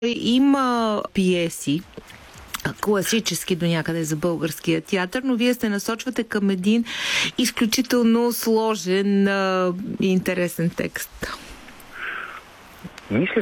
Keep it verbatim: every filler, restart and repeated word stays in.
Има пиеси, класически до някъде за българския театър, но вие се насочвате към един изключително сложен и интересен текст. Мисля,